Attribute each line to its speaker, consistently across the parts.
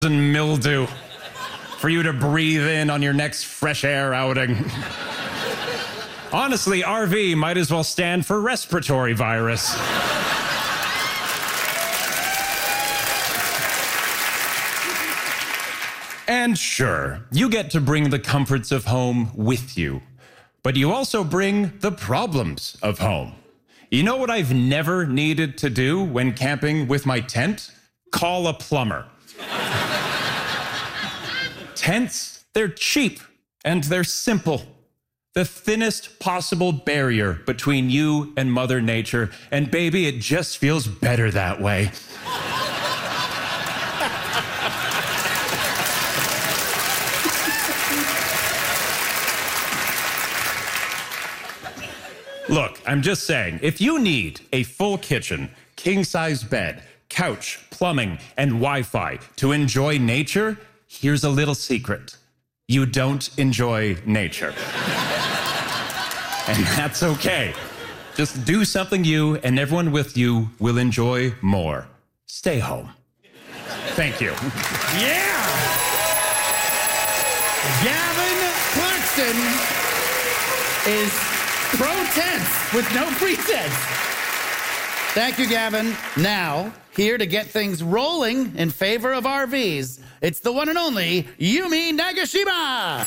Speaker 1: and mildew for you to breathe in on your next fresh air outing. Honestly, RV might as well stand for respiratory virus. And sure, you get to bring the comforts of home with you, but you also bring the problems of home. You know what I've never needed to do when camping with my tent? Call a plumber. Tents, they're cheap and they're simple. The thinnest possible barrier between you and Mother Nature. And baby, it just feels better that way. Look, I'm just saying, if you need a full kitchen, king-size bed, couch, plumbing, and Wi-Fi to enjoy nature, here's a little secret. You don't enjoy nature. And that's okay. Just do something you and everyone with you will enjoy more. Stay home. Thank you.
Speaker 2: Yeah! Gavin Clarkson is pro-tense with no pretense. Thank you, Gavin. Now, here to get things rolling in favor of RVs, it's the one and only Yumi Nagashima.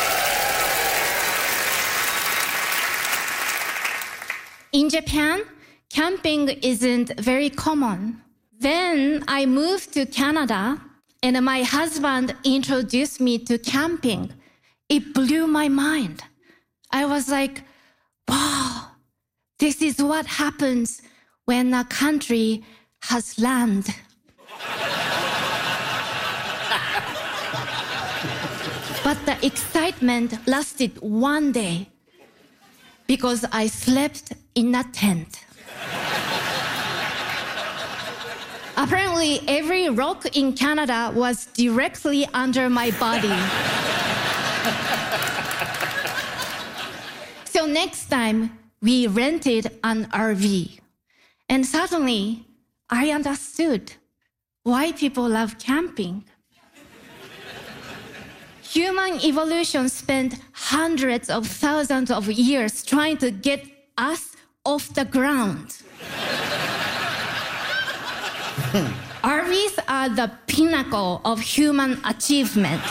Speaker 3: In Japan, camping isn't very common. Then I moved to Canada, and my husband introduced me to camping. It blew my mind. I was like, wow, this is what happens when a country has land. But the excitement lasted one day because I slept in a tent. Apparently, every rock in Canada was directly under my body. So next time, we rented an RV. And suddenly, I understood why people love camping. Human evolution spent hundreds of thousands of years trying to get us off the ground. RVs are the pinnacle of human achievement.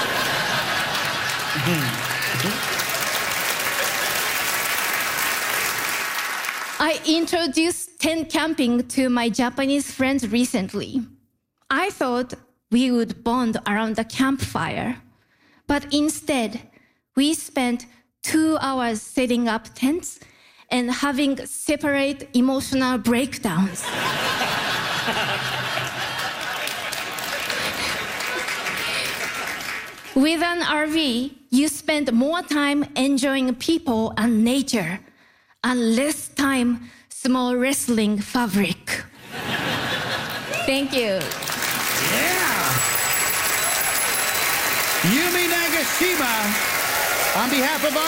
Speaker 3: I introduced tent camping to my Japanese friends recently. I thought we would bond around the campfire, but instead, we spent 2 hours setting up tents and having separate emotional breakdowns. With an RV, you spend more time enjoying people and nature, and less time small wrestling fabric. Thank you.
Speaker 2: Yeah! Yumi Nagashima on behalf of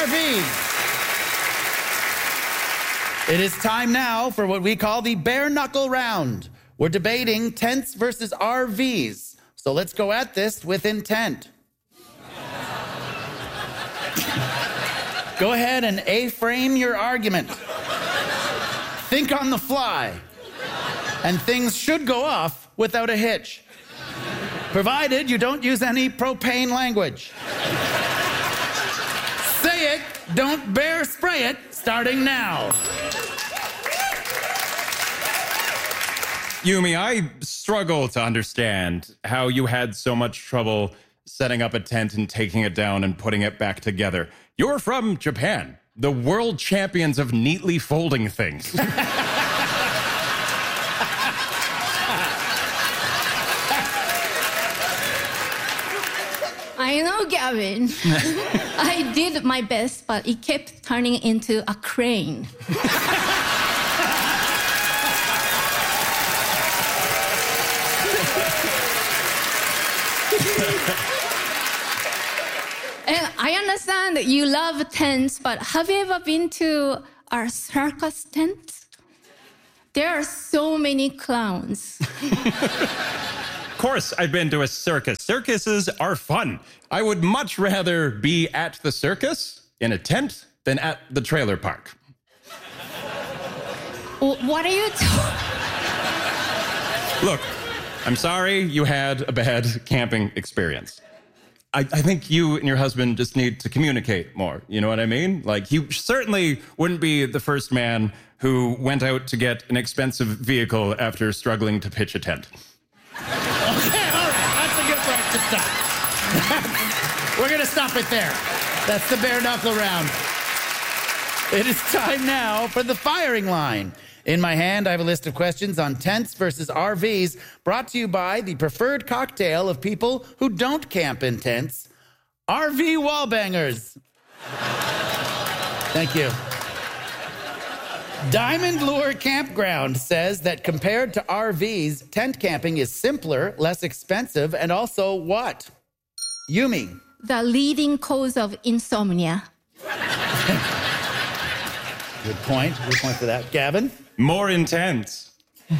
Speaker 2: RV. It is time now for what we call the bare knuckle round. We're debating tents versus RVs. So let's go at this with intent. Go ahead and A-frame your argument. Think on the fly. And things should go off without a hitch. Provided you don't use any propane language. Say it, don't bear spray it, starting now.
Speaker 1: Yumi, I struggle to understand how you had so much trouble setting up a tent and taking it down and putting it back together. You're from Japan, the world champions of neatly folding things.
Speaker 3: I know, Gavin. I did my best, but it kept turning into a crane. And I understand that you love tents, but have you ever been to our circus tent? There are so many clowns.
Speaker 1: course I've been to a circus. Circuses are fun. I would much rather be at the circus in a tent than at the trailer park.
Speaker 3: What are you talking?
Speaker 1: Look, I'm sorry you had a bad camping experience. I think you and your husband just need to communicate more. You know what I mean? Like, you certainly wouldn't be the first man who went out to get an expensive vehicle after struggling to pitch a tent.
Speaker 2: Okay, all right. That's a good place to stop. We're going to stop it there. That's the bare knuckle round. It is time now for the firing line. In my hand, I have a list of questions on tents versus RVs, brought to you by the preferred cocktail of people who don't camp in tents, RV Wallbangers. Thank you. Diamond Lure Campground says that compared to RVs, tent camping is simpler, less expensive, and also what? Yumi.
Speaker 3: The leading cause of insomnia.
Speaker 2: Good point. Good point for that. Gavin?
Speaker 1: More intense.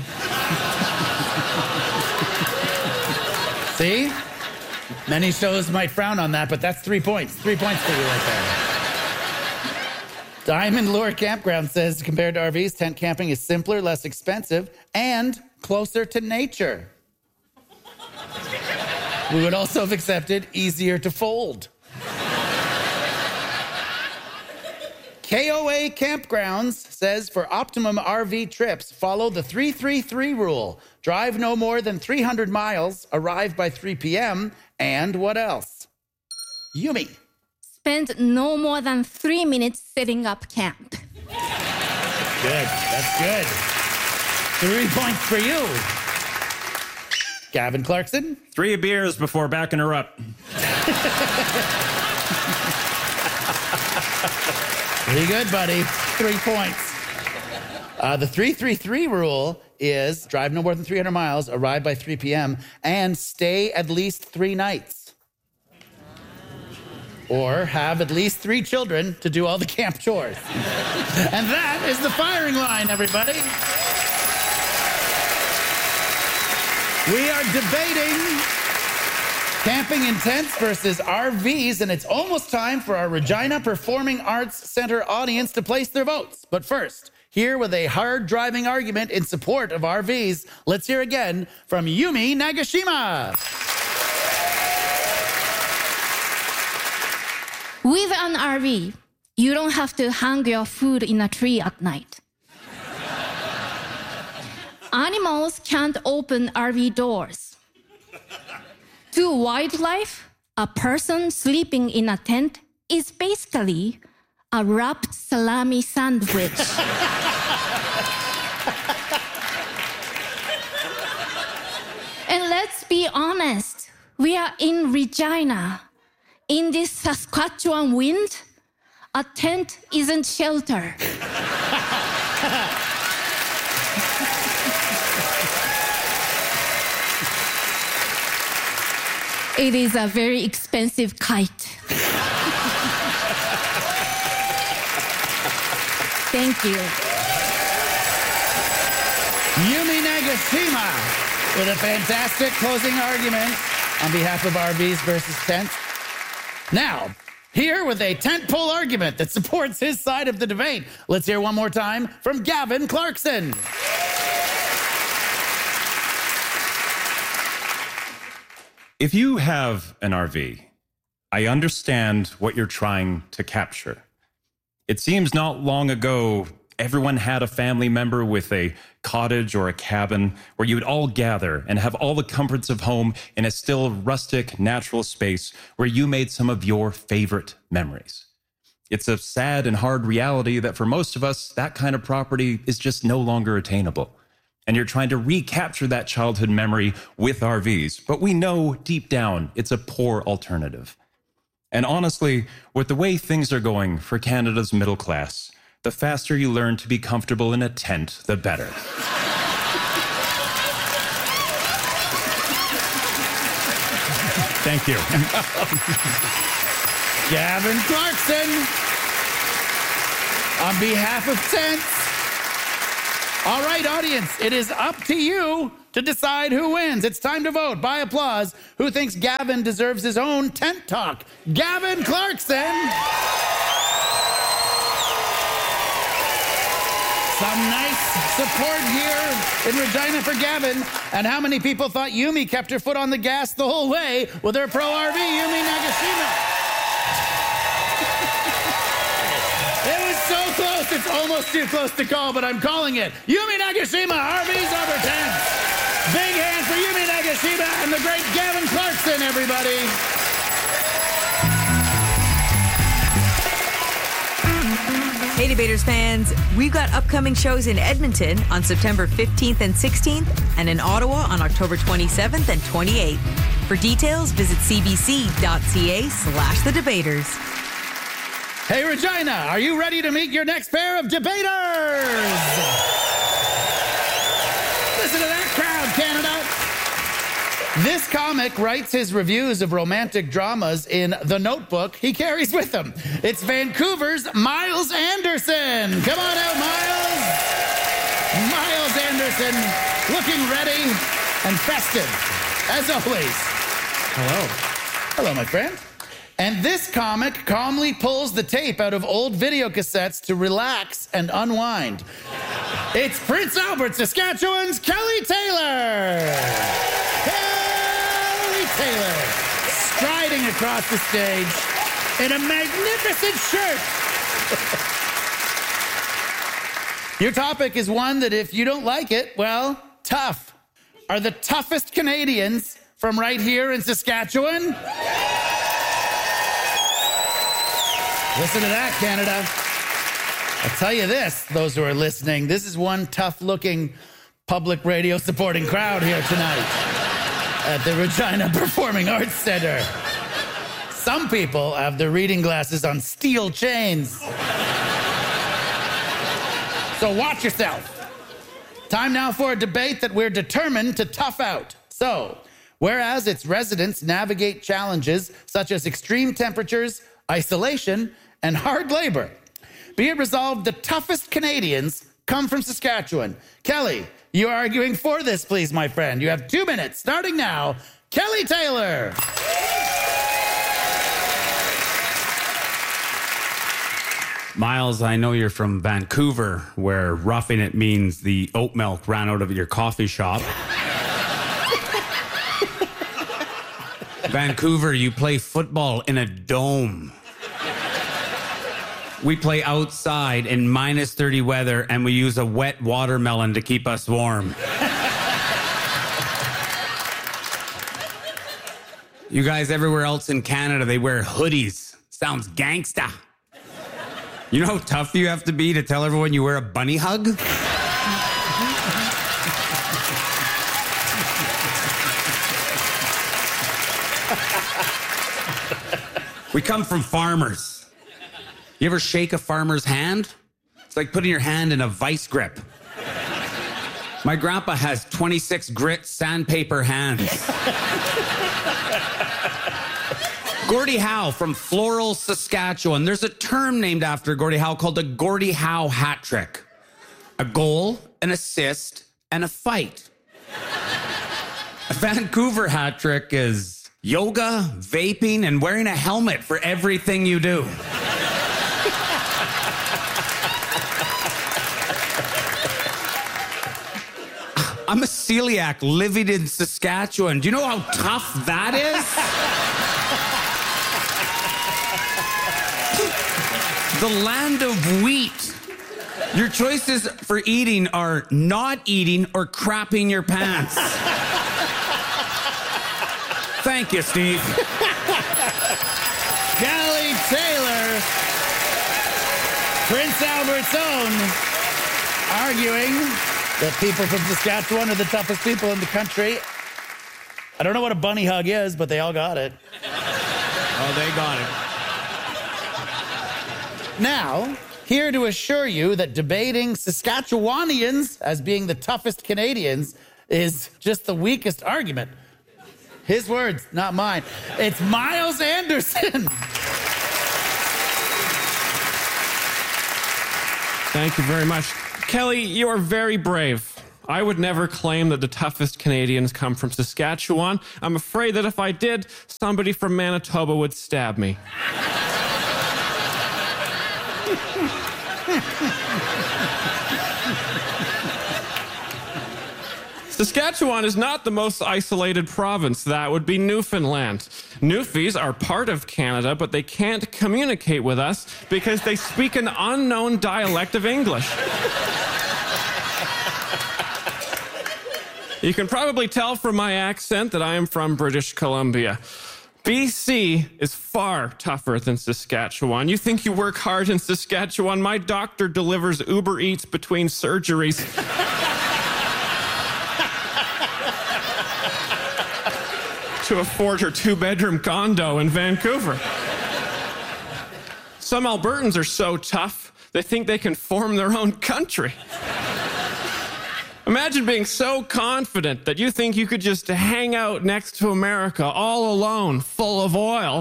Speaker 2: See? Many shows might frown on that, but that's 3 points. 3 points for you right there. Diamond Lure Campground says compared to RVs, tent camping is simpler, less expensive, and closer to nature. We would also have accepted easier to fold. KOA Campgrounds says for optimum RV trips, follow the 3-3-3 rule. Drive no more than 300 miles, arrive by 3 p.m., and what else? Yumi.
Speaker 3: Spend no more than 3 minutes setting up camp.
Speaker 2: Good. That's good. 3 points for you. Gavin Clarkson.
Speaker 1: 3 beers before backing her up.
Speaker 2: Pretty good, buddy. 3 points. The 3-3-3 rule is drive no more than 300 miles, arrive by 3 p.m., and stay at least 3 nights. Or have at least 3 children to do all the camp chores. And that is the firing line, everybody. We are debating camping in tents versus RVs, and it's almost time for our Regina Performing Arts Center audience to place their votes. But first, here with a hard-driving argument in support of RVs, let's hear again from Yumi Nagashima.
Speaker 3: With an RV, you don't have to hang your food in a tree at night. Animals can't open RV doors. To wildlife, a person sleeping in a tent is basically a wrapped salami sandwich. And let's be honest, we are in Regina. In this Saskatchewan wind, a tent isn't shelter. It is a very expensive kite. Thank you.
Speaker 2: Yumi Nagashima with a fantastic closing argument on behalf of RVs versus tents. Now, here with a tent pole argument that supports his side of the debate, let's hear one more time from Gavin Clarkson.
Speaker 1: If you have an RV, I understand what you're trying to capture. It seems not long ago, everyone had a family member with a cottage or a cabin where you would all gather and have all the comforts of home in a still rustic, natural space where you made some of your favorite memories. It's a sad and hard reality that for most of us, that kind of property is just no longer attainable. And you're trying to recapture that childhood memory with RVs. But we know deep down it's a poor alternative. And honestly, with the way things are going for Canada's middle class, the faster you learn to be comfortable in a tent, the better. Thank you.
Speaker 2: Gavin Clarkson, on behalf of tents. All right, audience, it is up to you. to decide who wins. It's time to vote by applause. Who thinks Gavin deserves his own tent talk? Gavin Clarkson. Some nice support here in Regina for Gavin. And how many people thought Yumi kept her foot on the gas the whole way with her Pro RV, Yumi Nagashima? It was so close, it's almost too close to call, but I'm calling it. Yumi Nagashima, RV's over 10. Big hand for Yumi Nagashima and the great Gavin Clarkson, everybody.
Speaker 4: Hey, Debaters fans, we've got upcoming shows in Edmonton on September 15th and 16th and in Ottawa on October 27th and 28th. For details, visit cbc.ca/The Debaters.
Speaker 2: Hey, Regina, are you ready to meet your next pair of debaters? Listen to that crowd, Canada. This comic writes his reviews of romantic dramas in the notebook he carries with him. It's Vancouver's Miles Anderson. Come on out, Miles. Miles Anderson, looking ready and festive, as always.
Speaker 5: Hello.
Speaker 2: Hello, my friend. And this comic calmly pulls the tape out of old video cassettes to relax and unwind. It's Prince Albert, Saskatchewan's Kelly Taylor. Kelly Taylor, striding across the stage in a magnificent shirt. Your topic is one that if you don't like it, well, tough. Are the toughest Canadians from right here in Saskatchewan? Listen to that, Canada. I'll tell you this, those who are listening, this is one tough-looking public radio supporting crowd here tonight at the Regina Performing Arts Center. Some people have their reading glasses on steel chains. So watch yourself. Time now for a debate that we're determined to tough out. So, whereas its residents navigate challenges such as extreme temperatures, isolation, and hard labor, be it resolved the toughest Canadians come from Saskatchewan. Kelly, you are arguing for this, please, my friend. You have 2 minutes, starting now. Kelly Taylor.
Speaker 5: Miles, I know you're from Vancouver, where roughing it means the oat milk ran out of your coffee shop. Vancouver, you play football in a dome. We play outside in minus 30 weather, and we use a wet watermelon to keep us warm. You guys everywhere else in Canada, they wear hoodies. Sounds gangsta. You know how tough you have to be to tell everyone you wear a bunny hug? We come from farmers. You ever shake a farmer's hand? It's like putting your hand in a vice grip. My grandpa has 26 grit sandpaper hands. Gordie Howe from Floral, Saskatchewan. There's a term named after Gordie Howe called the Gordie Howe hat trick. A goal, an assist, and a fight. A Vancouver hat trick is yoga, vaping, and wearing a helmet for everything you do. I'm a celiac living in Saskatchewan. Do you know how tough that is? The land of wheat. Your choices for eating are not eating or crapping your pants. Thank you, Steve.
Speaker 2: Kelly Taylor, Prince Albert's own, arguing that people from Saskatchewan are the toughest people in the country. I don't know what a bunny hug is, but they all got it.
Speaker 5: Oh, they got it.
Speaker 2: Now, here to assure you that debating Saskatchewanians as being the toughest Canadians is just the weakest argument. His words, not mine. It's Miles Anderson.
Speaker 6: Thank you very much. Kelly, you are very brave. I would never claim that the toughest Canadians come from Saskatchewan. I'm afraid that if I did, somebody from Manitoba would stab me. Saskatchewan is not the most isolated province. That would be Newfoundland. Newfies are part of Canada, but they can't communicate with us because they speak an unknown dialect of English. You can probably tell from my accent that I am from British Columbia. BC is far tougher than Saskatchewan. You think you work hard in Saskatchewan? My doctor delivers Uber Eats between surgeries. To afford her 2-bedroom condo in Vancouver. Some Albertans are so tough, they think they can form their own country. Imagine being so confident that you think you could just hang out next to America all alone, full of oil.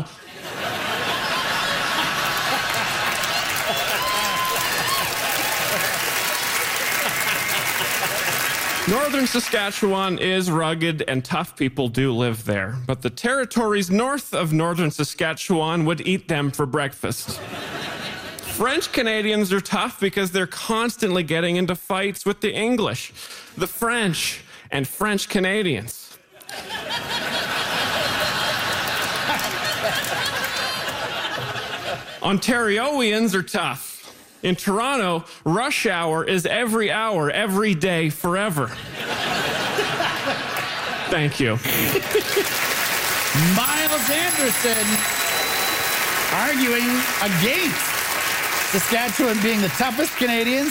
Speaker 6: Northern Saskatchewan is rugged and tough people do live there, but the territories north of northern Saskatchewan would eat them for breakfast. French Canadians are tough because they're constantly getting into fights with the English, the French, and French Canadians. Ontarioans are tough. In Toronto, rush hour is every hour, every day, forever. Thank you.
Speaker 2: Miles Anderson arguing against Saskatchewan being the toughest Canadians.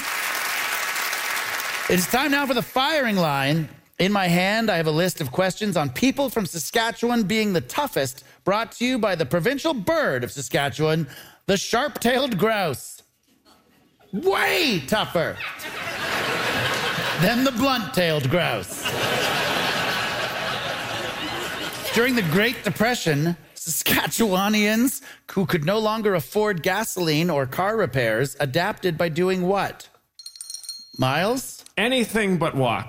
Speaker 2: It's time now for the firing line. In my hand, I have a list of questions on people from Saskatchewan being the toughest, brought to you by the provincial bird of Saskatchewan, the sharp-tailed grouse. Way tougher than the blunt-tailed grouse. During the Great Depression, Saskatchewanians who could no longer afford gasoline or car repairs adapted by doing what? Miles?
Speaker 6: Anything but walk.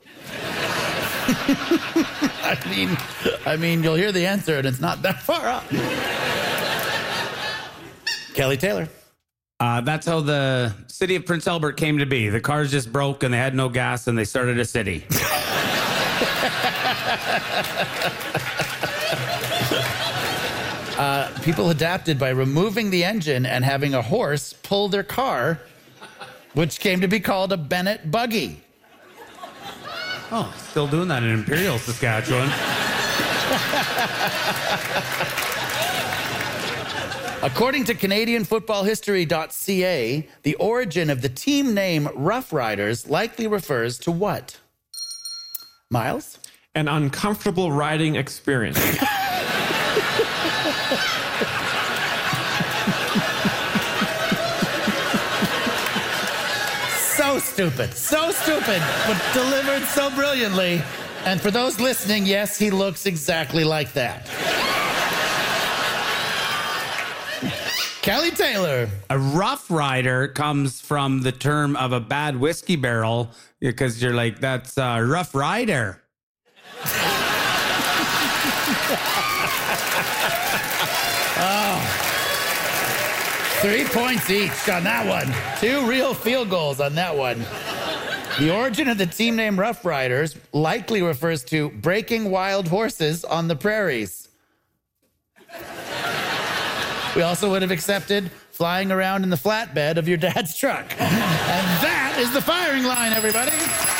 Speaker 2: I mean, you'll hear the answer and it's not that far off. Kelly Taylor.
Speaker 5: That's how the city of Prince Albert came to be. The cars just broke and they had no gas and they started a city.
Speaker 2: People adapted by removing the engine and having a horse pull their car, which came to be called a Bennett buggy.
Speaker 5: Oh, still doing that in Imperial, Saskatchewan.
Speaker 2: According to CanadianFootballHistory.ca, the origin of the team name Rough Riders likely refers to what? Miles?
Speaker 6: An uncomfortable riding experience.
Speaker 2: So stupid, but delivered so brilliantly. And for those listening, yes, he looks exactly like that. Kelly Taylor.
Speaker 5: A rough rider comes from the term of a bad whiskey barrel because you're like, that's a rough rider.
Speaker 2: 3 points each on that one. 2 real field goals on that one. The origin of the team name Rough Riders likely refers to breaking wild horses on the prairies. We also would have accepted flying around in the flatbed of your dad's truck. And that is the firing line, everybody.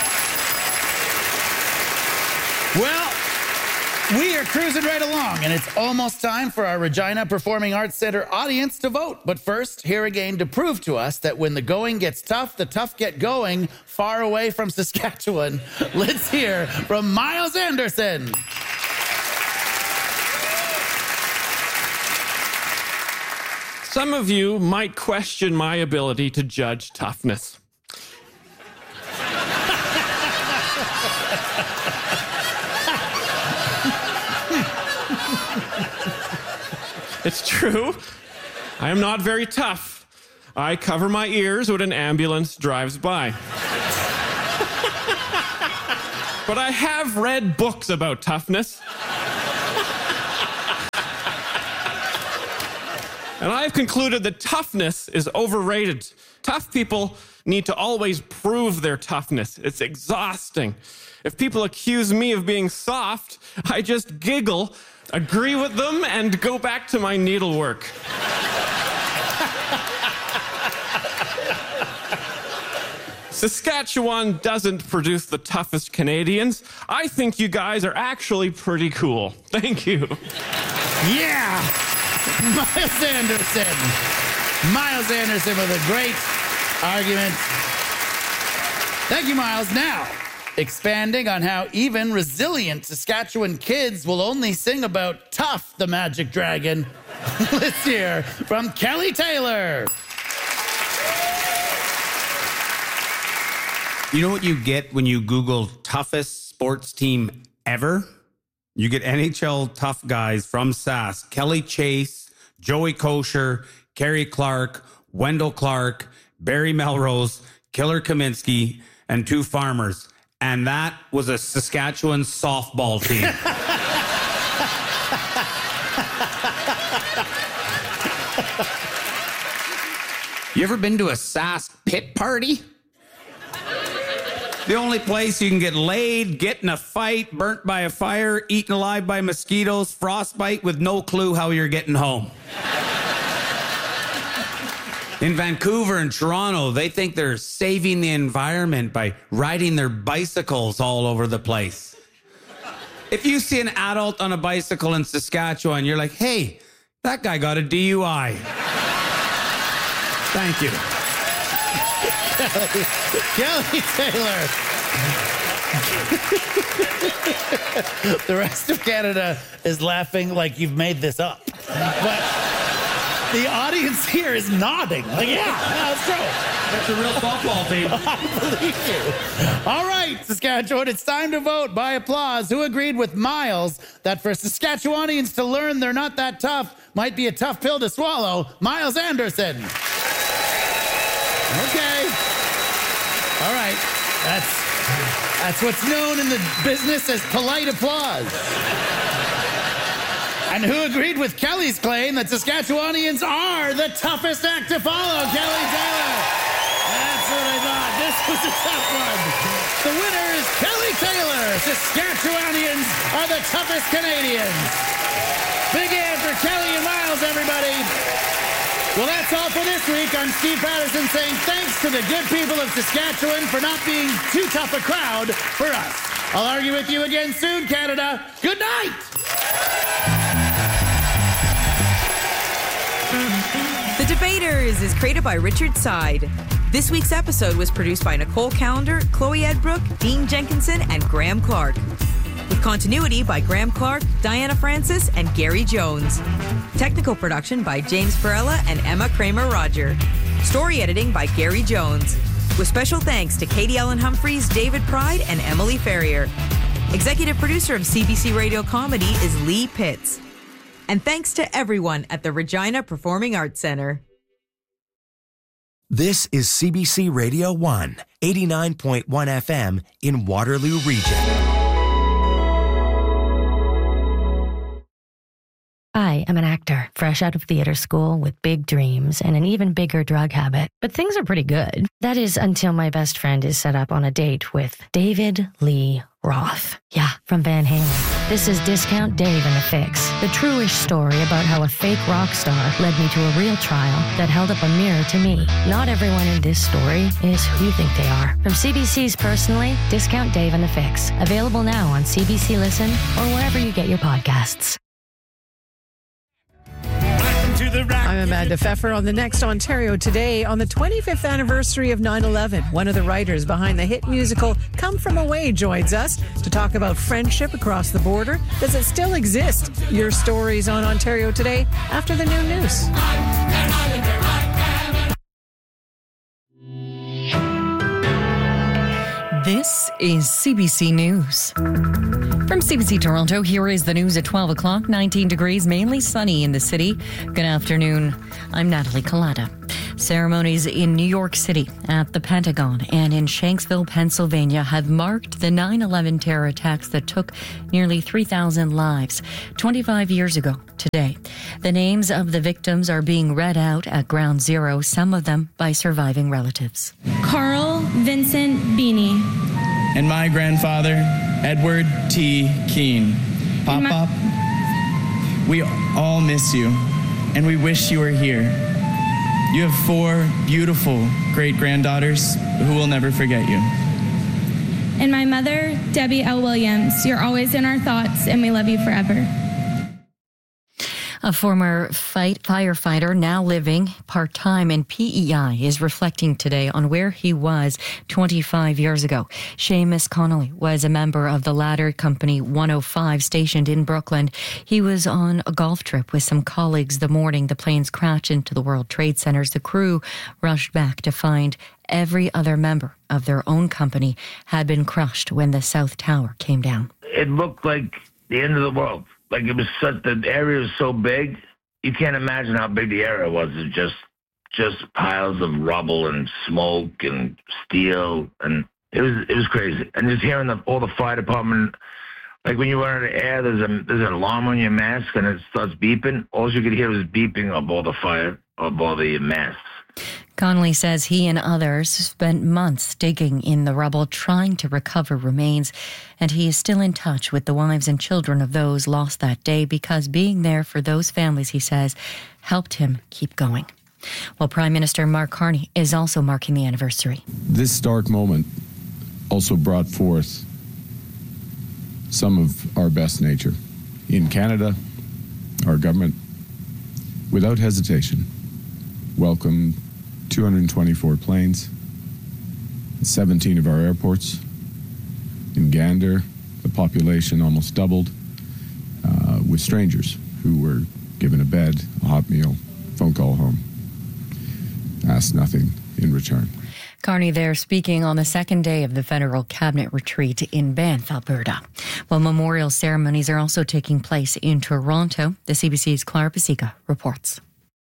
Speaker 2: Well, we are cruising right along, and it's almost time for our Regina Performing Arts Center audience to vote. But first, here again to prove to us that when the going gets tough, the tough get going, far away from Saskatchewan. Let's hear from Miles Anderson.
Speaker 6: Some of you might question my ability to judge toughness. It's true. I am not very tough. I cover my ears when an ambulance drives by. but I have read books about toughness. And I've concluded that toughness is overrated. Tough people need to always prove their toughness. It's exhausting. If people accuse me of being soft, I just giggle, agree with them, and go back to my needlework. Saskatchewan doesn't produce the toughest Canadians. I think you guys are actually pretty cool. Thank you.
Speaker 2: Yeah! Miles Anderson. Miles Anderson with a great argument. Thank you, Miles. Now, expanding on how even resilient Saskatchewan kids will only sing about Tough the Magic Dragon. Let's hear from Kelly Taylor.
Speaker 5: You know what you get when you Google toughest sports team ever? You get NHL tough guys from Sask: Kelly Chase, Joey Kosher, Kerry Clark, Wendell Clark, Barry Melrose, Killer Kaminsky, and 2 farmers. And that was a Saskatchewan softball team. You ever been to a Sask pit party? The only place you can get laid, get in a fight, burnt by a fire, eaten alive by mosquitoes, frostbite with no clue how you're getting home. In Vancouver and Toronto, they think they're saving the environment by riding their bicycles all over the place. If you see an adult on a bicycle in Saskatchewan, you're like, hey, that guy got a DUI. Thank you.
Speaker 2: Kelly Taylor. The rest of Canada is laughing like you've made this up. But the audience here is nodding. Like, yeah, that's true.
Speaker 5: That's a real softball team.
Speaker 2: I believe you. All right, Saskatchewan, it's time to vote by applause. Who agreed with Miles that for Saskatchewanians to learn they're not that tough might be a tough pill to swallow? Miles Anderson. Okay. All right. That's what's known in the business as polite applause. And who agreed with Kelly's claim that Saskatchewanians are the toughest act to follow? Kelly Taylor. That's what I thought. This was a tough one. The winner is Kelly Taylor. Saskatchewanians are the toughest Canadians. Big hand for Kelly and Miles, everybody. Well, that's all for this week. I'm Steve Patterson saying thanks to the good people of Saskatchewan for not being too tough a crowd for us. I'll argue with you again soon, Canada. Good night.
Speaker 4: The Debaters is created by Richard Side. This week's episode was produced by Nicole Callender, Chloe Edbrook, Dean Jenkinson, and Graham Clark. With continuity by Graham Clark, Diana Francis, and Gary Jones. Technical production by James Perella and Emma Kramer-Roger. Story editing by Gary Jones. With special thanks to Katie Ellen Humphreys, David Pride, and Emily Ferrier. Executive producer of CBC Radio Comedy is Lee Pitts. And thanks to everyone at the Regina Performing Arts Center.
Speaker 7: This is CBC Radio 1, 89.1 FM in Waterloo Region.
Speaker 8: I am an actor, fresh out of theater school with big dreams and an even bigger drug habit. But things are pretty good. That is until my best friend is set up on a date with David Lee Roth. Yeah, from Van Halen. This is Discount Dave and the Fix, the true-ish story about how a fake rock star led me to a real trial that held up a mirror to me. Not everyone in this story is who you think they are. From CBC's Personally, Discount Dave and the Fix. Available now on CBC Listen or wherever you get your podcasts.
Speaker 9: I'm Amanda Pfeffer on the next Ontario Today. On the 25th anniversary of 9/11, one of the writers behind the hit musical Come From Away joins us to talk about friendship across the border. Does it still exist? Your stories on Ontario Today after the noon news.
Speaker 10: This is CBC News. From CBC Toronto, here is the news at 12 o'clock. 19 degrees, mainly sunny in the city. Good afternoon. I'm Natalie Collada. Ceremonies in New York City, at the Pentagon, and in Shanksville, Pennsylvania have marked the 9/11 terror attacks that took nearly 3,000 lives 25 years ago today. The names of the victims are being read out at Ground Zero, some of them by surviving relatives.
Speaker 11: Carl Vincent Beanie.
Speaker 12: And my grandfather, Edward T. Keene. Pop-Pop, we all miss you, and we wish you were here. You have 4 beautiful great-granddaughters who will never forget you.
Speaker 11: And my mother, Debbie L. Williams. You're always in our thoughts, and we love you forever.
Speaker 10: A former firefighter now living part-time in PEI is reflecting today on where he was 25 years ago. Seamus Connolly was a member of the ladder company 105 stationed in Brooklyn. He was on a golf trip with some colleagues the morning the planes crashed into the World Trade Centers. The crew rushed back to find every other member of their own company had been crushed when the South Tower came down.
Speaker 13: It looked like the end of the world. Like it was the area was so big, you can't imagine how big the area was. It just piles of rubble and smoke and steel, and it was crazy. And just hearing all the fire department, like when you run out of air, there's an alarm on your mask and it starts beeping. All you could hear was beeping of all the fire, of all the masks.
Speaker 10: Connolly says he and others spent months digging in the rubble trying to recover remains, and he is still in touch with the wives and children of those lost that day because being there for those families, he says, helped him keep going. Well, Prime Minister Mark Carney is also marking the anniversary.
Speaker 14: This stark moment also brought forth some of our best nature. In Canada, our government, without hesitation, welcomed 224 planes, 17 of our airports. In Gander, the population almost doubled, with strangers who were given a bed, a hot meal, phone call home. Asked nothing in return.
Speaker 10: Carney there speaking on the second day of the federal cabinet retreat in Banff, Alberta. Well, memorial ceremonies are also taking place in Toronto. The CBC's Clara Pasica reports.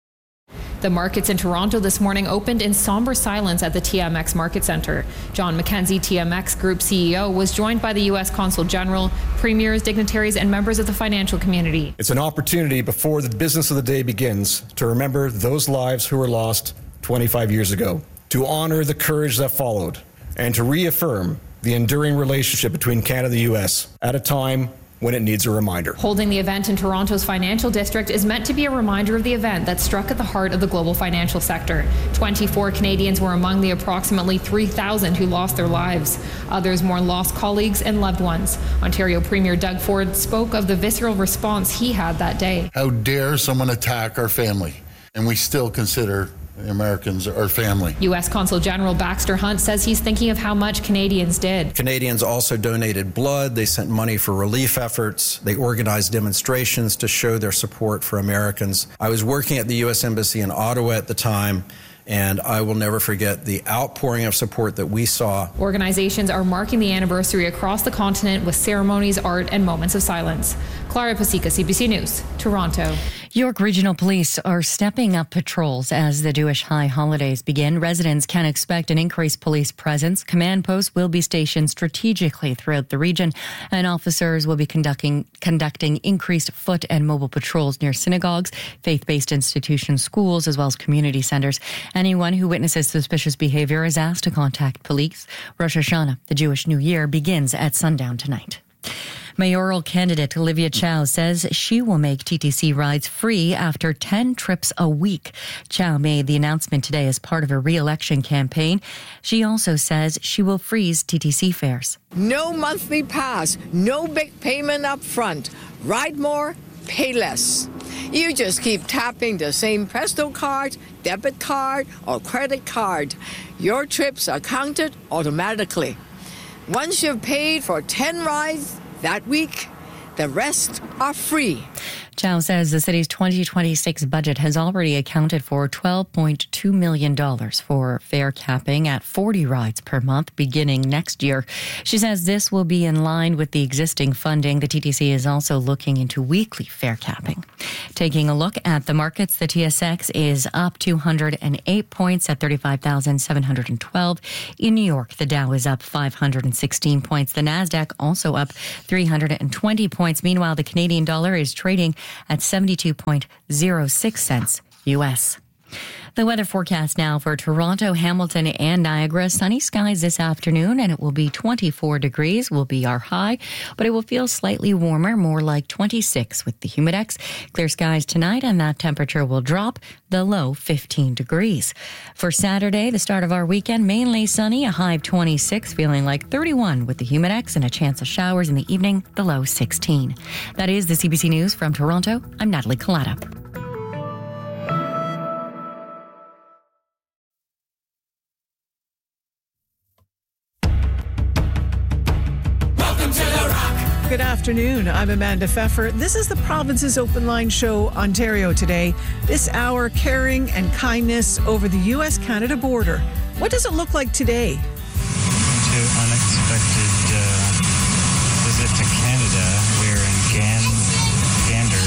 Speaker 15: The markets in Toronto this morning opened in somber silence at the TMX Market Centre. John McKenzie, TMX Group CEO, was joined by the U.S. Consul General, premiers, dignitaries, and members of the financial community.
Speaker 16: It's an opportunity before the business of the day begins to remember those lives who were lost 25 years ago, to honor the courage that followed, and to reaffirm the enduring relationship between Canada and the U.S. at a time when it needs a reminder.
Speaker 15: Holding the event in Toronto's financial district is meant to be a reminder of the event that struck at the heart of the global financial sector. 24 Canadians were among the approximately 3,000 who lost their lives. Others mourned lost colleagues and loved ones. Ontario Premier Doug Ford spoke of the visceral response he had that day.
Speaker 17: How dare someone attack our family? And we still consider Americans our family.
Speaker 15: U.S. Consul General Baxter Hunt says he's thinking of how much Canadians did.
Speaker 18: Canadians also donated blood. They sent money for relief efforts. They organized demonstrations to show their support for Americans. I was working at the U.S. Embassy in Ottawa at the time, and I will never forget the outpouring of support that we saw.
Speaker 15: Organizations are marking the anniversary across the continent with ceremonies, art, and moments of silence. Clara Pasica, CBC News, Toronto.
Speaker 10: York Regional Police are stepping up patrols as the Jewish high holidays begin. Residents can expect an increased police presence. Command posts will be stationed strategically throughout the region, and officers will be conducting increased foot and mobile patrols near synagogues, faith-based institutions, schools, as well as community centres. Anyone who witnesses suspicious behaviour is asked to contact police. Rosh Hashanah, the Jewish New Year, begins at sundown tonight. Mayoral candidate Olivia Chow says she will make TTC rides free after 10 trips a week. Chow made the announcement today as part of a re-election campaign. She also says she will freeze TTC fares.
Speaker 19: No monthly pass, no big payment up front. Ride more, pay less. You just keep tapping the same Presto card, debit card, or credit card. Your trips are counted automatically. Once you've paid for 10 rides that week, the rest are free.
Speaker 10: Chow says the city's 2026 budget has already accounted for $12.2 million for fare capping at 40 rides per month beginning next year. She says this will be in line with the existing funding. The TTC is also looking into weekly fare capping. Taking a look at the markets, the TSX is up 208 points at 35,712. In New York, the Dow is up 516 points. The Nasdaq also up 320 points. Meanwhile, the Canadian dollar is trading at 72.06 cents U.S. The weather forecast now for Toronto, Hamilton, and Niagara. Sunny skies this afternoon, and it will be 24 degrees will be our high, but it will feel slightly warmer, more like 26 with the Humidex. Clear skies tonight, and that temperature will drop, the low 15 degrees. For Saturday, the start of our weekend, mainly sunny, a high of 26, feeling like 31 with the Humidex, and a chance of showers in the evening, the low 16. That is the CBC News from Toronto. I'm Natalie Collada.
Speaker 9: Good afternoon. I'm Amanda Pfeffer. This is the province's Open Line Show, Ontario Today. This hour, caring and kindness over the U.S.-Canada border. What does it look like today?
Speaker 20: To unexpected visit to Canada. We're in Gander,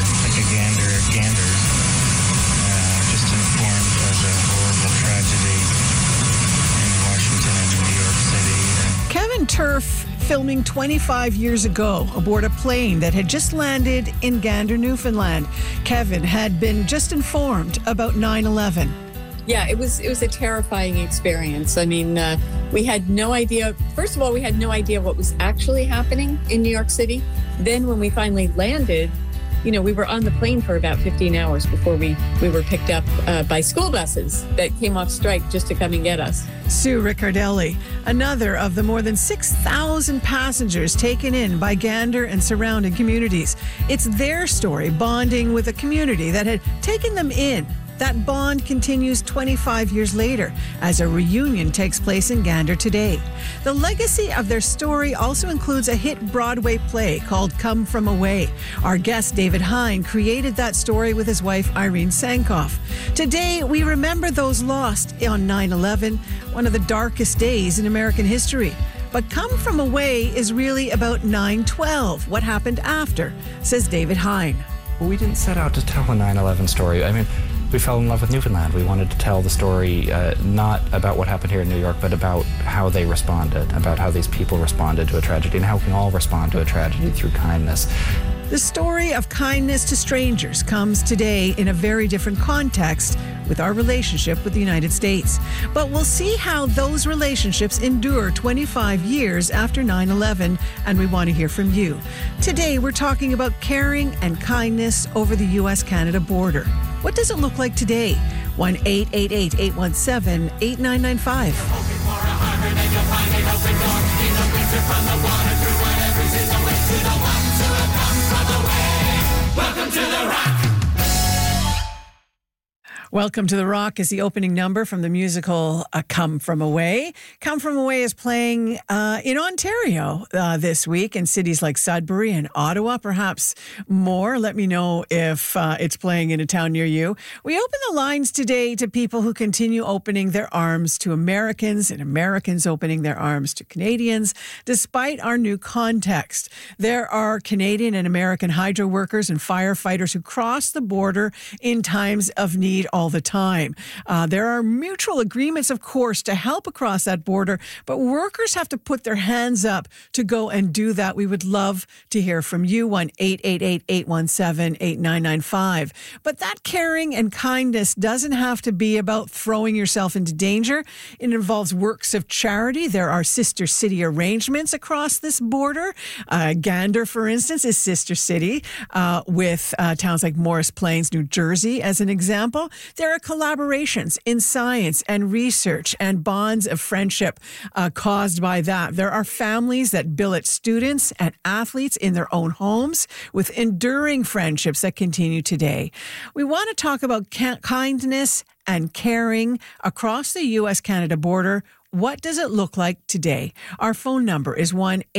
Speaker 20: just informed of a horrible tragedy in Washington and New York City.
Speaker 9: Kevin Turf filming 25 years ago aboard a plane that had just landed in Gander, Newfoundland. Kevin had been just informed about 9/11.
Speaker 21: Yeah, it was a terrifying experience. I mean, we had no idea. First of all, we had no idea what was actually happening in New York City. Then when we finally landed, you know, we were on the plane for about 15 hours before we were picked up by school buses that came off strike just to come and get us.
Speaker 9: Sue Riccardelli, another of the more than 6,000 passengers taken in by Gander and surrounding communities. It's their story, bonding with a community that had taken them in. That bond continues 25 years later as a reunion takes place in Gander today. The legacy of their story also includes a hit Broadway play called Come From Away. Our guest, David Hein, created that story with his wife, Irene Sankoff. Today, we remember those lost on 9/11, one of the darkest days in American history. But Come From Away is really about 9/12, what happened after, says David Hein.
Speaker 22: We didn't set out to tell a 9/11 story. I mean, we fell in love with Newfoundland. We wanted to tell the story not about what happened here in New York, but about how they responded, about how these people responded to a tragedy, and how we can all respond to a tragedy through kindness.
Speaker 9: The story of kindness to strangers comes today in a very different context with our relationship with the United States. But we'll see how those relationships endure 25 years after 9/11, and we want to hear from you. Today, we're talking about caring and kindness over the U.S.-Canada border. What does it look like today? 1-888-817-8995.
Speaker 23: Welcome to the Rock.
Speaker 9: Welcome to the Rock is the opening number from the musical Come From Away. Come From Away is playing in Ontario this week in cities like Sudbury and Ottawa, perhaps more. Let me know if it's playing in a town near you. We open the lines today to people who continue opening their arms to Americans and Americans opening their arms to Canadians, despite our new context. There are Canadian and American hydro workers and firefighters who cross the border in times of need all the time. There are mutual agreements, of course, to help across that border, but workers have to put their hands up to go and do that. We would love to hear from you, 1-888-817-8995. But that caring and kindness doesn't have to be about throwing yourself into danger. It involves works of charity. There are sister city arrangements across this border. Gander, for instance, is sister city with towns like Morris Plains, New Jersey, as an example. There are collaborations in science and research and bonds of friendship caused by that. There are families that billet students and athletes in their own homes with enduring friendships that continue today. We want to talk about kindness and caring across the U.S.-Canada border. what does it look like today? Our phone number is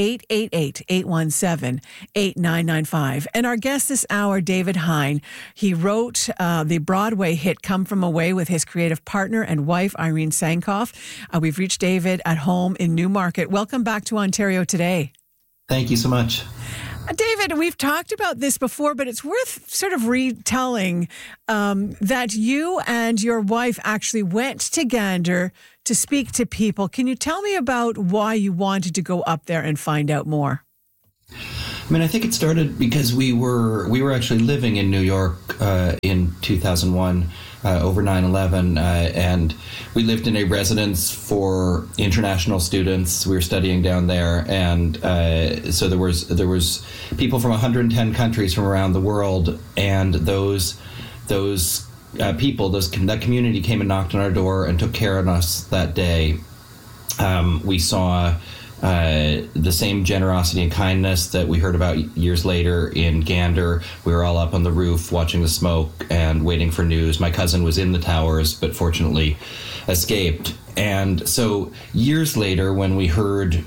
Speaker 9: 1-888-817-8995. And our guest this hour, David Hein, he wrote the Broadway hit Come From Away with his creative partner and wife, Irene Sankoff. We've reached David at home in Newmarket. Welcome back to Ontario Today.
Speaker 1: Thank you so much.
Speaker 9: David, we've talked about this before, but it's worth sort of retelling that you and your wife actually went to Gander to speak to people. Can you tell me about why you wanted to go up there and find out more?
Speaker 1: I mean, I think it started because we were actually living in New York in 2001 over 9/11, and we lived in a residence for international students. We were studying down there, and so there was people from 110 countries from around the world, and those people, that community came and knocked on our door and took care of us that day. We saw the same generosity and kindness that we heard about years later in Gander. We were all up on the roof watching the smoke and waiting for news. My cousin was in the towers, but fortunately escaped. And so years later, when we heard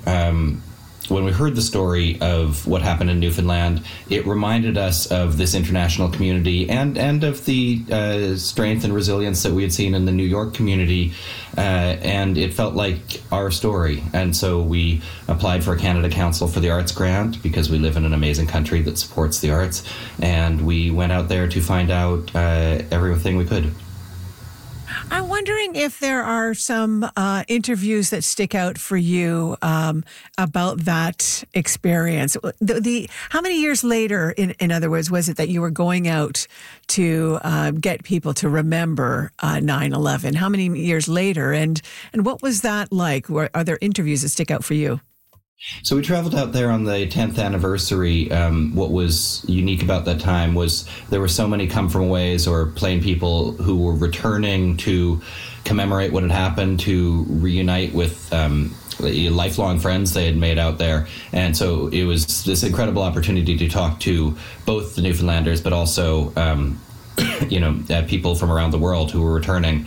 Speaker 1: the story of what happened in Newfoundland, it reminded us of this international community and of the strength and resilience that we had seen in the New York community, and it felt like our story. And so we applied for a Canada Council for the Arts grant because we live in an amazing country that supports the arts, and we went out there to find out everything we could.
Speaker 9: I'm wondering if there are some interviews that stick out for you about that experience. How many years later, in other words, was it that you were going out to get people to remember 9/11? How many years later, and what was that like? Are there interviews that stick out for you?
Speaker 1: So we traveled out there on the 10th anniversary. What was unique about that time was there were so many come from aways or plain people who were returning to commemorate what had happened, to reunite with lifelong friends they had made out there. And so it was this incredible opportunity to talk to both the Newfoundlanders, but also people from around the world who were returning.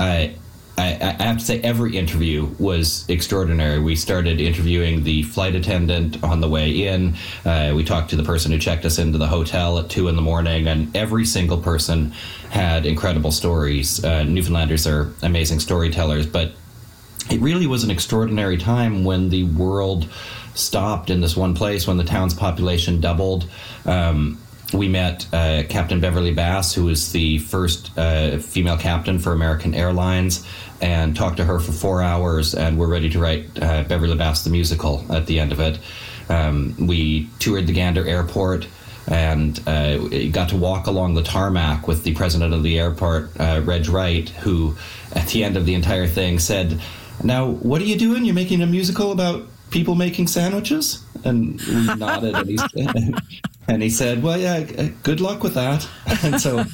Speaker 1: I have to say every interview was extraordinary. We started interviewing the flight attendant on the way in. We talked to the person who checked us into the hotel at 2 a.m, and every single person had incredible stories. Newfoundlanders are amazing storytellers, but it really was an extraordinary time when the world stopped in this one place, when the town's population doubled. We met Captain Beverly Bass, who was the first female captain for American Airlines, and talked to her for 4 hours, and we're ready to write Beverly Bass the musical at the end of it. We toured the Gander Airport and got to walk along the tarmac with the president of the airport, Reg Wright, who at the end of the entire thing said, "Now, what are you doing? You're making a musical about people making sandwiches?" And we nodded, and he said, "Well, yeah, good luck with that." And so,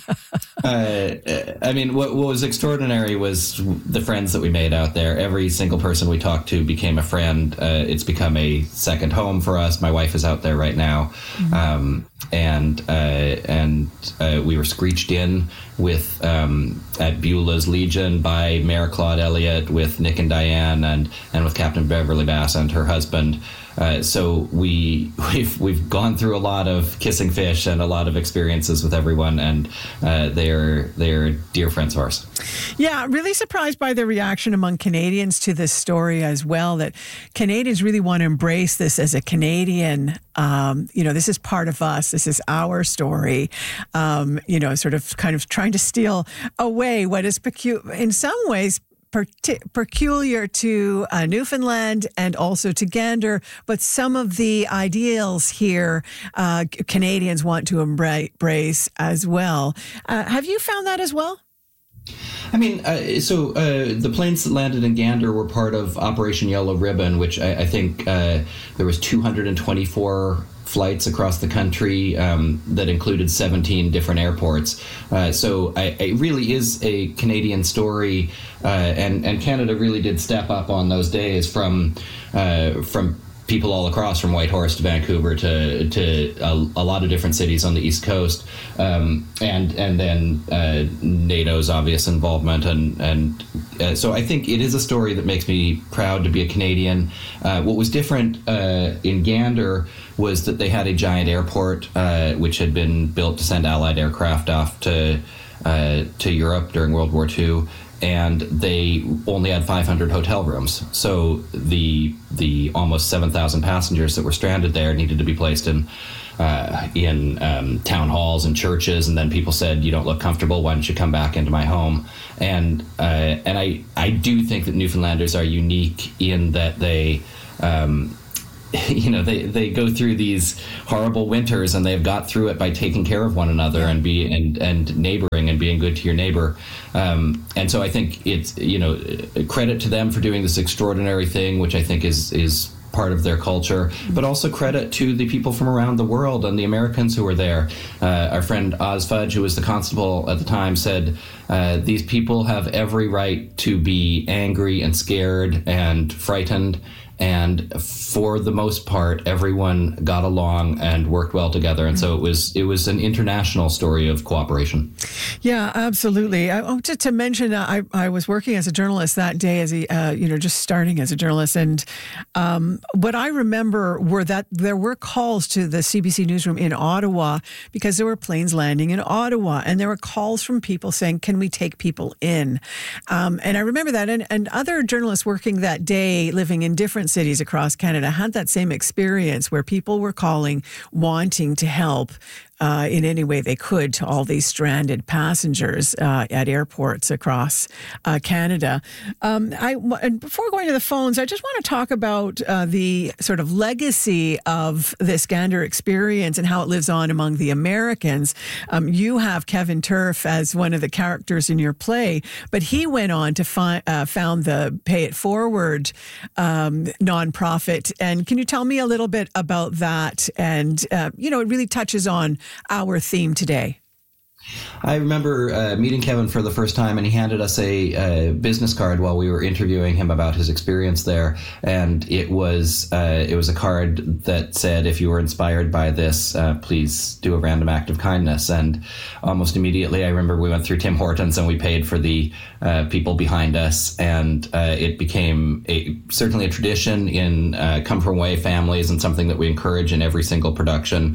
Speaker 1: what was extraordinary was the friends that we made out there. Every single person we talked to became a friend. It's become a second home for us. My wife is out there right now. And we were screeched in with at Beulah's Legion by Mayor Claude Elliott, with Nick and Diane, and with Captain Beverly Bass and her husband. So we've gone through a lot of kissing fish and a lot of experiences with everyone, and they're dear friends of ours.
Speaker 9: Yeah, really surprised by the reaction among Canadians to this story as well, that Canadians really want to embrace this as a Canadian. This is part of us. This is our story. Sort of kind of trying to steal away what is in some ways peculiar to Newfoundland and also to Gander, but some of the ideals here Canadians want to embrace as well. Have you found that as well?
Speaker 1: The planes that landed in Gander were part of Operation Yellow Ribbon, which I think there was 224 flights across the country that included 17 different airports. So it really is a Canadian story, and Canada really did step up on those days from people all across, from Whitehorse to Vancouver to a lot of different cities on the East Coast, and then NATO's obvious involvement, and so I think it is a story that makes me proud to be a Canadian. What was different in Gander was that they had a giant airport which had been built to send Allied aircraft off to Europe during World War II. And they only had 500 hotel rooms. So the almost 7,000 passengers that were stranded there needed to be placed in town halls and churches. And then people said, "You don't look comfortable. Why don't you come back into my home?" And I do think that Newfoundlanders are unique in that they. They go through these horrible winters, and they've got through it by taking care of one another and neighboring and being good to your neighbor. And so I think it's credit to them for doing this extraordinary thing, which I think is part of their culture, but also credit to the people from around the world and the Americans who were there. Our friend Oz Fudge, who was the constable at the time, said, these people have every right to be angry and scared and frightened. And for the most part, everyone got along and worked well together. And so it was an international story of cooperation.
Speaker 9: Yeah, absolutely. Just to mention, I was working as a journalist that day, as just starting as a journalist. And what I remember were that there were calls to the CBC newsroom in Ottawa because there were planes landing in Ottawa. And there were calls from people saying, "Can we take people in?" And I remember that. And other journalists working that day, living in different cities across Canada, had that same experience where people were calling, wanting to help in any way they could to all these stranded passengers at airports across Canada. And before going to the phones, I just want to talk about the sort of legacy of this Gander experience and how it lives on among the Americans. You have Kevin Turf as one of the characters in your play, but he went on to found the Pay It Forward nonprofit. And can you tell me a little bit about that? And, it really touches on our theme today.
Speaker 1: I remember meeting Kevin for the first time, and he handed us a business card while we were interviewing him about his experience there. And it was a card that said, "If you were inspired by this, please do a random act of kindness." And almost immediately, I remember we went through Tim Hortons and we paid for the people behind us, and it became certainly a tradition in come from away families, and something that we encourage in every single production.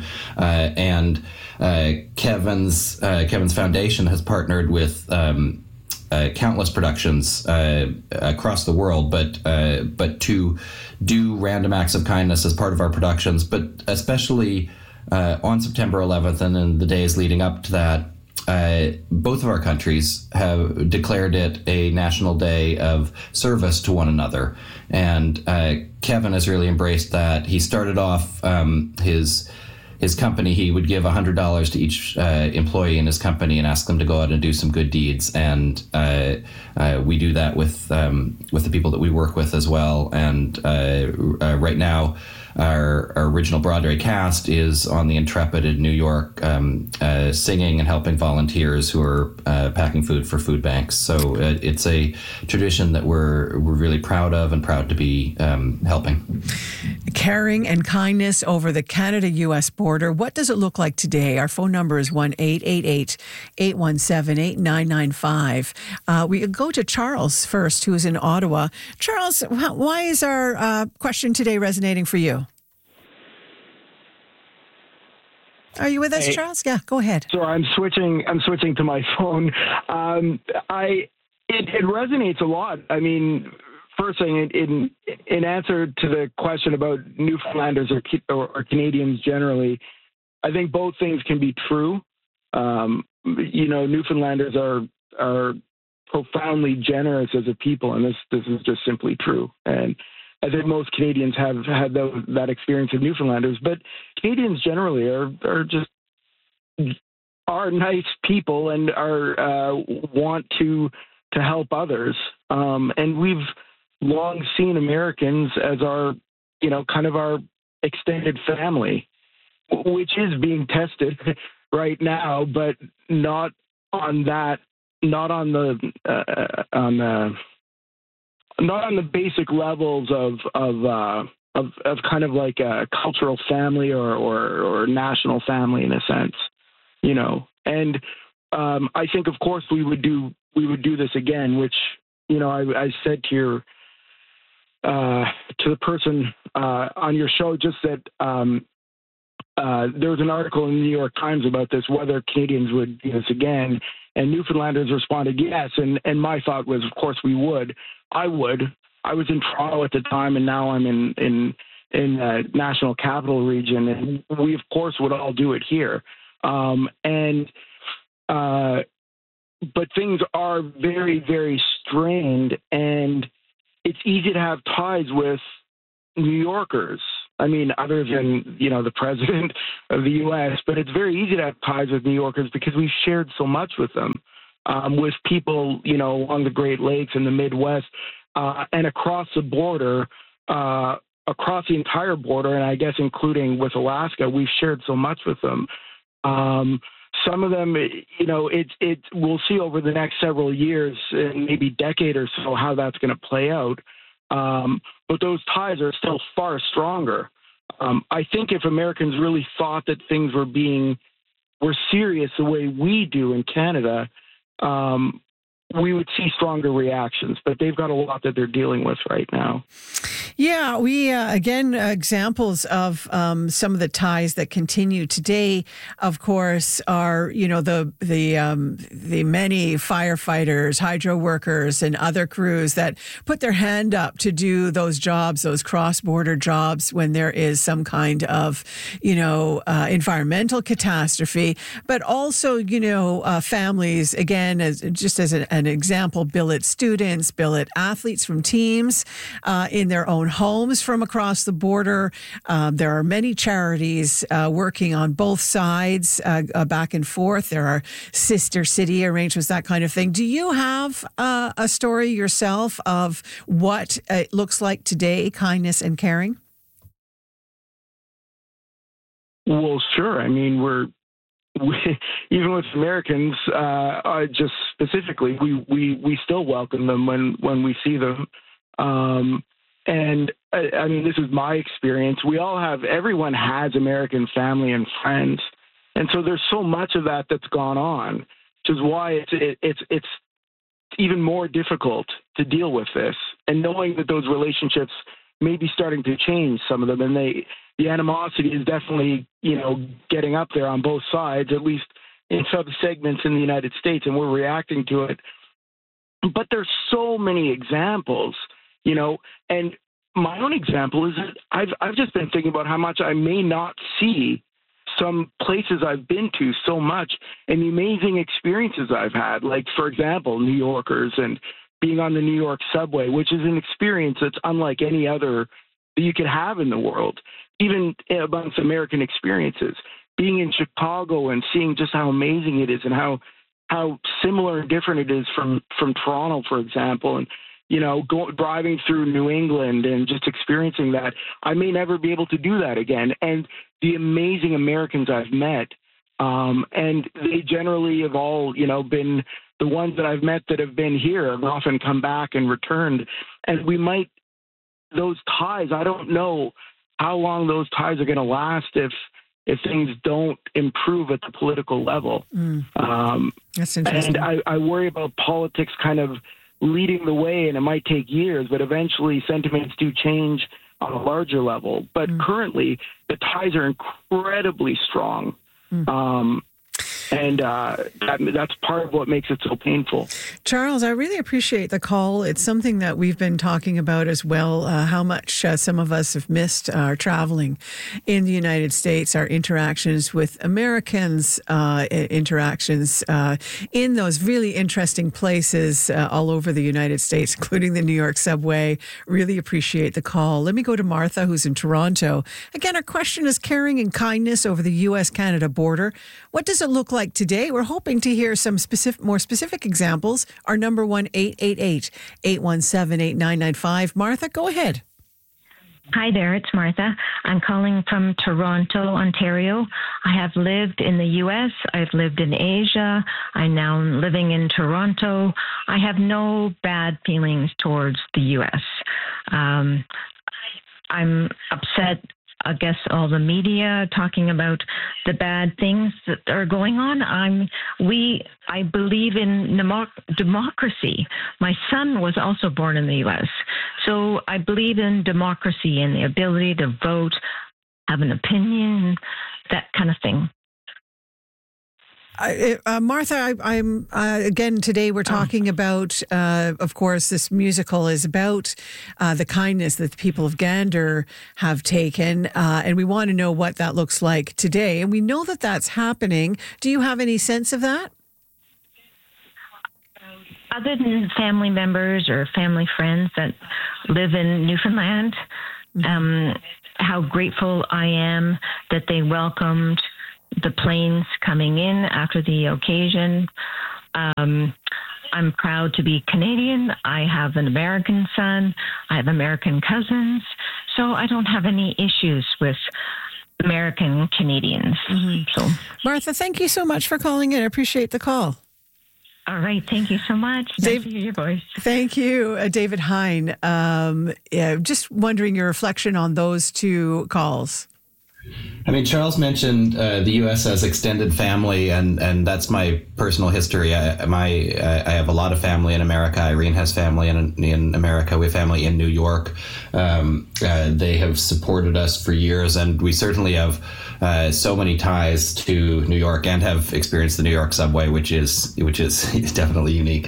Speaker 1: Kevin's foundation has partnered with countless productions across the world, but to do random acts of kindness as part of our productions, but especially on September 11th and in the days leading up to that, both of our countries have declared it a national day of service to one another. And Kevin has really embraced that. He started off his company, he would give $100 to each employee in his company and ask them to go out and do some good deeds. And we do that with the people that we work with as well. And right now, our original Broadway cast is on the Intrepid in New York, singing and helping volunteers who are packing food for food banks. So it's a tradition that we're really proud of and proud to be helping.
Speaker 9: Caring and kindness over the Canada-U.S. border. What does it look like today? Our phone number is 1-888-817-8995. We go to Charles first, who is in Ottawa. Charles, why is our question today resonating for you? Are you with us, Charles? Yeah, go ahead.
Speaker 3: So I'm switching to my phone. It resonates a lot. I mean, first thing, in answer to the question about Newfoundlanders or Canadians generally, I think both things can be true. Newfoundlanders are profoundly generous as a people, and this is just simply true. And I think most Canadians have had that experience of Newfoundlanders, but Canadians generally are nice people and want to help others. And we've long seen Americans as our extended family, which is being tested right now, but not on the basic levels of kind of like a cultural family or national family in a sense, And I think, of course, we would do this again, which I said to the person on your show just that there was an article in the New York Times about this, whether Canadians would do this again, and Newfoundlanders responded yes, and my thought was, of course, we would. I would. I was in Toronto at the time, and now I'm in National Capital Region, and we, of course, would all do it here. But things are very, very strained, and it's easy to have ties with New Yorkers. I mean, other than, the president of the U.S., but it's very easy to have ties with New Yorkers because we've shared so much with them, with people, along the Great Lakes and the Midwest, and across the border, across the entire border, and I guess including with Alaska, we've shared so much with them. Some of them, we'll see over the next several years and maybe decade or so how that's going to play out. But those ties are still far stronger. I think if Americans really thought that things were serious the way we do in Canada, we would see stronger reactions, but they've got a lot that they're dealing with right now.
Speaker 9: Yeah, we, examples of some of the ties that continue today, of course, are, the many firefighters, hydro workers, and other crews that put their hand up to do those jobs, those cross-border jobs when there is some kind of, environmental catastrophe, but also, families, again, as an example, billet students, billet athletes from teams in their own homes from across the border. There are many charities working on both sides, back and forth. There are sister city arrangements, that kind of thing. Do you have a story yourself of what it looks like today, kindness and caring?
Speaker 3: Well, sure. I mean, we, even with Americans, just specifically, we still welcome them when we see them. And I mean, this is my experience. Everyone has American family and friends. And so there's so much of that that's gone on, which is why it's even more difficult to deal with this. And knowing that those relationships may be starting to change, some of them, and the animosity is definitely, getting up there on both sides, at least in some segments in the United States, and we're reacting to it. But there's so many examples, and my own example is that I've just been thinking about how much I may not see some places I've been to so much and the amazing experiences I've had. Like, for example, New Yorkers and being on the New York subway, which is an experience that's unlike any other that you could have in the world, even amongst American experiences. Being in Chicago and seeing just how amazing it is and how similar and different it is from Toronto, for example, and driving through New England and just experiencing that. I may never be able to do that again. And the amazing Americans I've met, and they generally have all, been the ones that I've met that have been here have often come back and returned. And those ties, I don't know how long those ties are going to last if things don't improve at the political level.
Speaker 9: That's interesting.
Speaker 3: And I worry about politics kind of leading the way, and it might take years, but eventually sentiments do change on a larger level. But currently, the ties are incredibly strong. And that's part of what makes it so painful.
Speaker 9: Charles, I really appreciate the call. It's something that we've been talking about as well, how much some of us have missed our traveling in the United States, our interactions with Americans, interactions in those really interesting places all over the United States, including the New York subway. Really appreciate the call. Let me go to Martha, who's in Toronto. Again, our question is caring and kindness over the U.S.-Canada border. What does it look like today? We're hoping to hear some more specific examples. Our number 1-888-817-8995. Martha, go ahead.
Speaker 5: Hi there, it's Martha. I'm calling from Toronto, Ontario. I have lived in the U.S., I've lived in Asia, I'm now living in Toronto. I have no bad feelings towards the U.S. I'm upset. I guess all the media talking about the bad things that are going on. I believe in democracy. My son was also born in the U.S., so I believe in democracy and the ability to vote, have an opinion, that kind of thing.
Speaker 9: Martha, I'm again today we're talking about, of course, this musical is about the kindness that the people of Gander have taken, and we want to know what that looks like today. And we know that that's happening. Do you have any sense of that?
Speaker 5: Other than family members or family friends that live in Newfoundland, how grateful I am that they welcomed the planes coming in after the occasion. I'm proud to be Canadian. I have an American son. I have American cousins. So I don't have any issues with American Canadians. So,
Speaker 9: Martha, thank you so much for calling in. I appreciate the call.
Speaker 5: All right. Thank you so much. Nice to hear your voice.
Speaker 9: Thank you, David Hine. Just wondering your reflection on those two calls.
Speaker 1: I mean, Charles mentioned the U.S. as extended family, and that's my personal history. I have a lot of family in America. Irene has family in America. We have family in New York. They have supported us for years, and we certainly have so many ties to New York and have experienced the New York subway, which is definitely unique.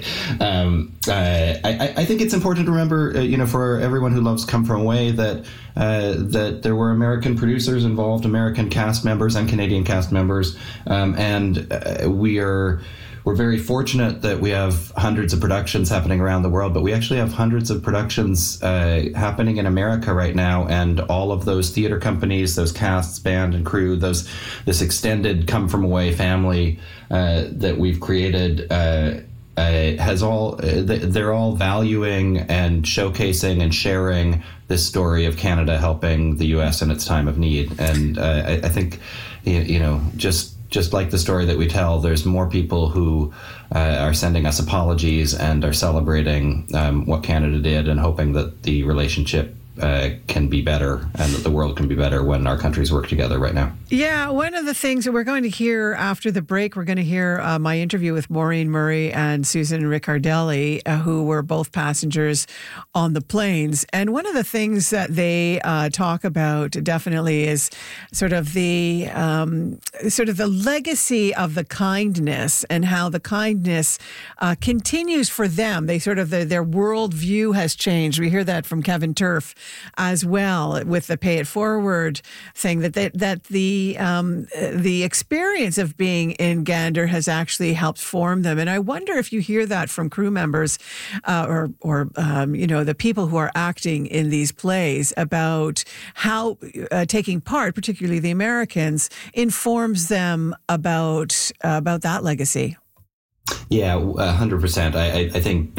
Speaker 1: I think it's important to remember, for everyone who loves Come From Away, that there were American producers involved, American cast members and Canadian cast members, and we're very fortunate that we have hundreds of productions happening around the world, but we actually have hundreds of productions happening in America right now, and all of those theater companies, those casts, band and crew, this extended Come From Away family that we've created they're all valuing and showcasing and sharing this story of Canada helping the U.S. in its time of need. And I think, just like the story that we tell, there's more people who are sending us apologies and are celebrating what Canada did and hoping that the relationship can be better and that the world can be better when our countries work together right now.
Speaker 9: Yeah, one of the things that we're going to hear after the break, we're going to hear my interview with Maureen Murray and Susan Riccardelli, who were both passengers on the planes. And one of the things that they talk about definitely is sort of the legacy of the kindness and how the kindness continues for them. They sort of their worldview has changed. We hear that from Kevin Turf as well with the Pay It Forward thing, that the experience of being in Gander has actually helped form them. And I wonder if you hear that from crew members or the people who are acting in these plays about how taking part, particularly the Americans, informs them about that legacy.
Speaker 1: Yeah, 100%. I think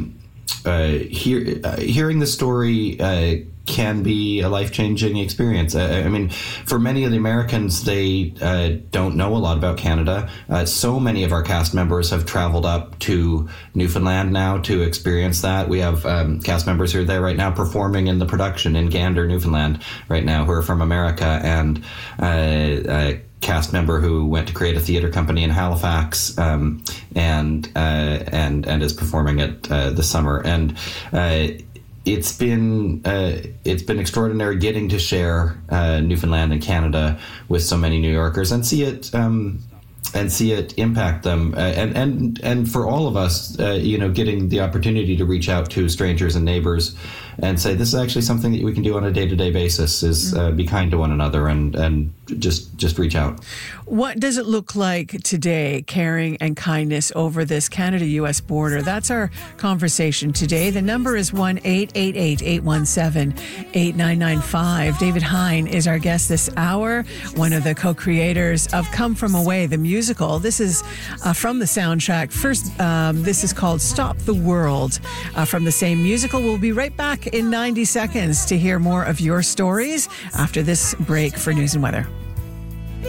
Speaker 1: hearing the story can be a life-changing experience. I mean, for many of the Americans, they don't know a lot about Canada. So many of our cast members have traveled up to Newfoundland now to experience that. We have cast members who are there right now performing in the production in Gander, Newfoundland right now, who are from America, and a cast member who went to create a theater company in Halifax and is performing it this summer. And it's been extraordinary getting to share Newfoundland and Canada with so many New Yorkers and see it impact them, and for all of us, getting the opportunity to reach out to strangers and neighbors and say, this is actually something that we can do on a day-to-day basis, is be kind to one another and just reach out.
Speaker 9: What does it look like today, caring and kindness over this Canada-U.S. border? That's our conversation today. The number is 1-888-817-8995. David Hine is our guest this hour, one of the co-creators of Come From Away, the musical. This is from the soundtrack. First, this is called Stop the World from the same musical. We'll be right back in 90 seconds to hear more of your stories after this break for news and weather.